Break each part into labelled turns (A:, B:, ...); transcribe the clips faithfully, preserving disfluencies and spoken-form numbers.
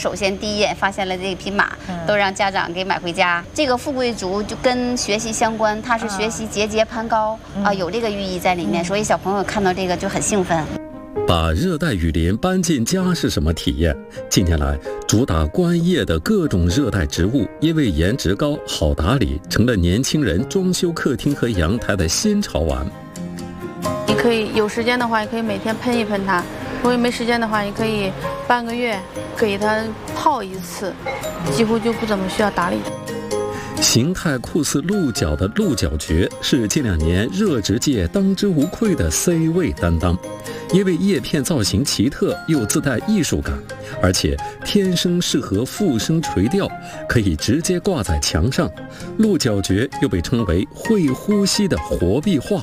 A: 首先第一眼发现了这匹马，都让家长给买回家。这个富贵竹就跟学习相关，它是学习节节攀高啊，有这个寓意在里面，所以小朋友看到这个就很兴奋。
B: 把热带雨林搬进家是什么体验？近年来，主打观叶的各种热带植物，因为颜值高、好打理，成了年轻人装修客厅和阳台的新潮玩。
C: 你可以有时间的话，也可以每天喷一喷它；如果没时间的话，你可以半个月给它泡一次，几乎就不怎么需要打理。
B: 形态酷似鹿角的鹿角蕨是近两年热植界当之无愧的 C 位担当，因为叶片造型奇特又自带艺术感，而且天生适合附生垂钓，可以直接挂在墙上。鹿角蕨又被称为会呼吸的活壁画。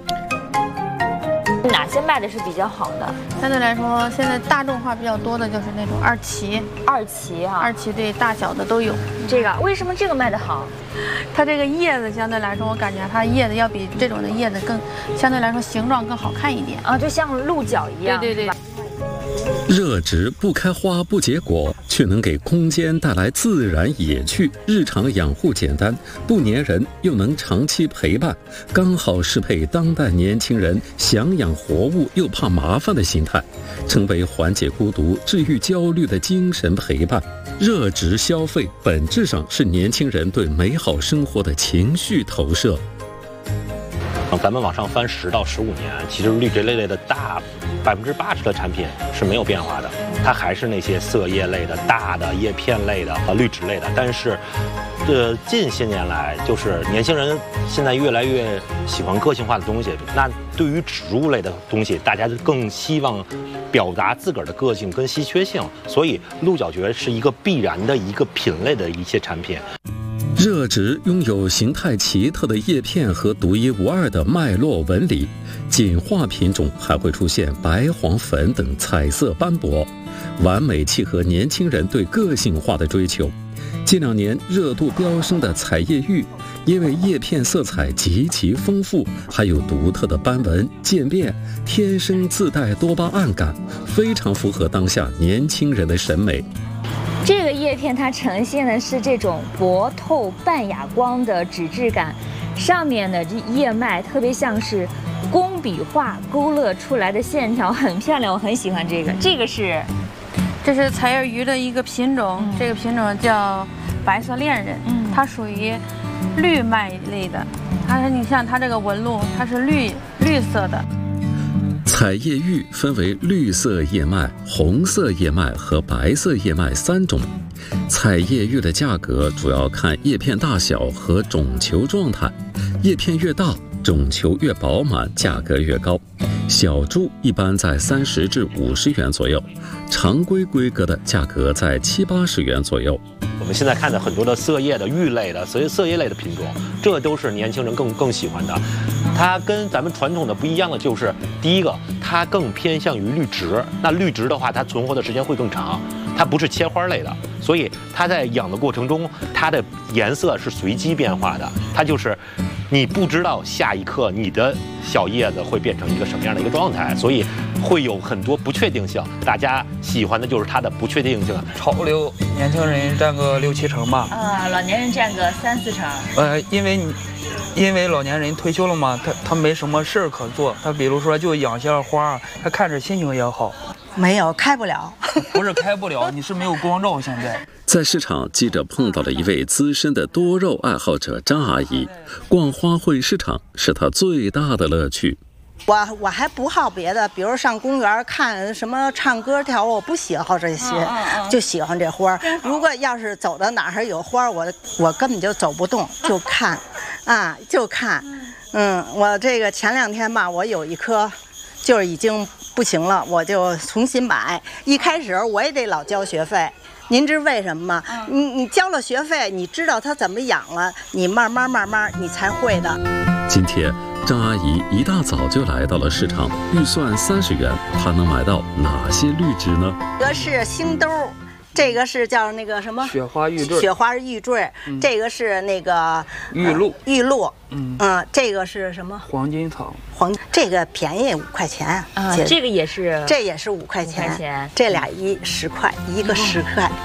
D: 哪些卖的是比较好的？
C: 相对来说，现在大众化比较多的就是那种二旗，
D: 二旗哈、啊，
C: 二旗对，大小的都有。
D: 这个为什么这个卖的好？
C: 它这个叶子相对来说，我感觉它叶子要比这种的叶子更，相对来说形状更好看一点
D: 啊，就像鹿角一样。
C: 对对对。
B: 热植不开花不结果，却能给空间带来自然野趣。日常养护简单，不粘人，又能长期陪伴，刚好适配当代年轻人想养活物又怕麻烦的心态，成为缓解孤独、治愈焦虑的精神陪伴。热植消费本质上是年轻人对美好生活的情绪投射。
E: 咱们往上翻十到十五年，其实绿植类类的大百分之八十的产品是没有变化的，它还是那些色叶类的、大的叶片类的和绿植类的。但是，这近些年来，就是年轻人现在越来越喜欢个性化的东西。那对于植物类的东西，大家就更希望表达自个儿的个性跟稀缺性，所以鹿角蕨是一个必然的一个品类的一些产品。
B: 热植拥有形态奇特的叶片和独一无二的脉络纹理，锦化品种还会出现白、黄、粉等彩色斑驳，完美契合年轻人对个性化的追求。近两年热度飙升的彩叶玉，因为叶片色彩极其丰富，还有独特的斑纹渐变，天生自带多巴胺感，非常符合当下年轻人的审美。
D: 这个叶片它呈现的是这种薄透半哑光的纸质感，上面的这叶脉特别像是工笔画勾勒出来的线条，很漂亮，我很喜欢这个。这个是，
C: 这是彩叶鱼的一个品种，嗯、这个品种叫白色恋人，嗯、它属于绿脉类的。它是你像它这个纹路，它是绿绿色的。
B: 彩叶玉分为绿色叶脉、红色叶脉和白色叶脉三种。彩叶玉的价格主要看叶片大小和种球状态，叶片越大，种球越饱满，价格越高。小株一般在三十至五十元左右，常规规格的价格在七八十元左右。
E: 我们现在看的很多的色叶的玉类的，所以色叶类的品种，这都是年轻人更更喜欢的。它跟咱们传统的不一样的就是，第一个，它更偏向于绿植。那绿植的话，它存活的时间会更长，它不是切花类的，所以它在养的过程中，它的颜色是随机变化的。它就是你不知道下一刻你的小叶子会变成一个什么样的一个状态，所以会有很多不确定性。大家喜欢的就是它的不确定性。
F: 潮流年轻人占个六七成吧。
D: 呃，老年人占个三四成。
F: 呃，因为你。 因为老年人退休了嘛，他他没什么事儿可做，他比如说就养些花，他看着心情也好。
G: 没有开不了，
F: 不是开不了，你是没有光照。现在
B: 在市场，记者碰到了一位资深的多肉爱好者张阿姨。逛花卉市场是她最大的乐趣。
G: 我我还不好别的，比如上公园看什么唱歌跳舞，我不喜好这些，嗯嗯嗯、就喜欢这花。如果要是走到哪儿有花，我我根本就走不动，就看，啊就看，嗯，我这个前两天吧，我有一棵，就是已经不行了，我就重新买。一开始我也得老交学费。 您知为什么吗？你你交了学费，你知道它怎么养了，你慢慢慢慢你才会的。
B: 今天张阿姨一大早就来到了市场，预算三十元，她能买到哪些绿植呢？
G: 这个是星兜，这个是叫那个什么？
F: 雪花玉坠。
G: 雪花玉坠，嗯、这个是那个
F: 玉露。
G: 呃、玉露，
F: 嗯
G: 嗯、呃，这个是什么？
F: 黄金草。
G: 黄这个便宜五块钱
D: 啊，这个也是，
G: 这也是五块钱，
D: 钱
G: 这俩一十块，一个十块。